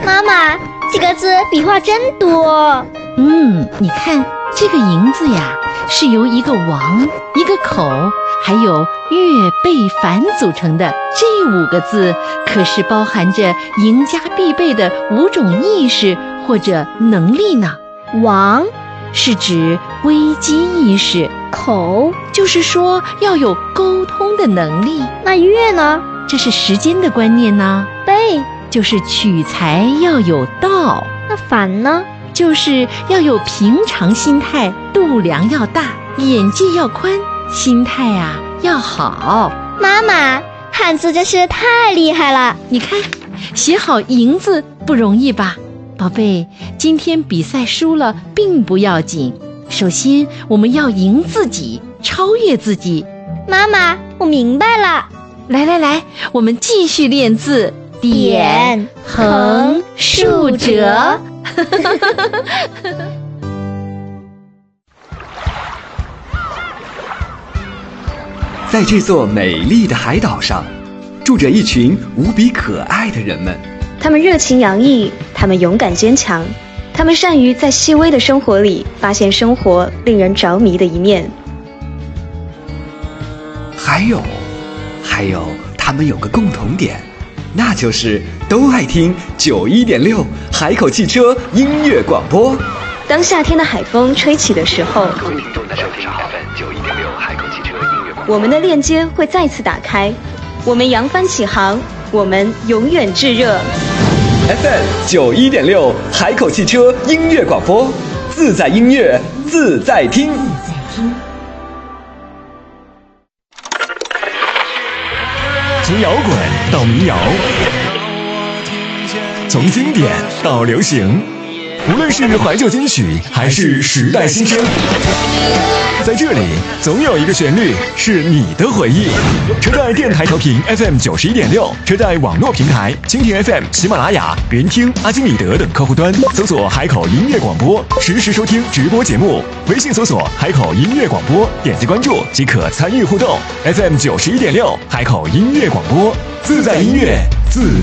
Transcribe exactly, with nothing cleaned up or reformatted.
妈妈，这个字笔画真多。 嗯，你看这个银字呀，是由一个王、一个口，还有月、贝、凡组成的。这五个字可是包含着赢家必备的五种意识或者能力呢。 王是指危机意识， 口就是说要有沟通的能力。 那月呢？ 这是时间的观念呢。 贝就是取材要有道。 那凡呢？ 就是要有平常心态，度量要大，眼界要宽，心态啊要好。 妈妈，汉字真是太厉害了。 你看，写好银字不容易吧？宝贝，今天比赛输了并不要紧，首先我们要赢自己，超越自己。 妈妈，我明白了。 来来来，我们继续练字。点、横、竖、折。 在这座美丽的海岛上，住着一群无比可爱的人们。 他们热情洋溢，他们勇敢坚强，他们善于在细微的生活里发现生活令人着迷的一面。 还有，还有，他们有个共同点，那就是都爱听九一点六海口汽车音乐广播。 当夏天的海风吹起的时候， 各位听众大家好，九一点六海口汽车音乐广播， 我们的链接会再次打开，我们扬帆起航，我们永远炙热。 F M 九一点六海口汽车音乐广播，自在音乐自在听。 从摇滚到民谣，从经典到流行，无论是怀旧金曲还是时代新声，在这里总有一个旋律是你的回忆。车载电台调频 F M 九十一点六，车载网络平台蜻蜓 F M、喜马拉雅、云听、阿基米德等客户端搜索海口音乐广播，实时收听直播节目。微信搜索海口音乐广播，点击关注即可参与互动。F M 九十一点六，海口音乐广播，自在音乐，自